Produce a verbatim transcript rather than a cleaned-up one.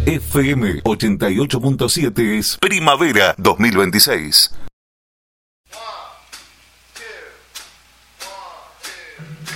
F M ochenta y ocho punto siete es Primavera dos mil veintiséis.